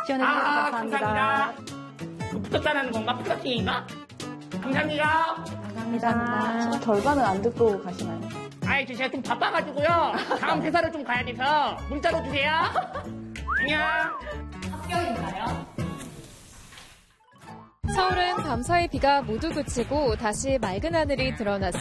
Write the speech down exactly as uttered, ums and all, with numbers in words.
지원해주셔서 아, 감사합니다. 감사합니다. 붙었다는 건가? 플러팅인가? 감사합니다. 감사합니다. 절반은 안 듣고 가시나요? 아이, 저 제가 좀 바빠가지고요. 다음 회사를 좀 가야 돼서 문자로 주세요. 안녕. 합격인가요? 서울은 밤사이 비가 모두 그치고 다시 맑은 하늘이 드러났습니다.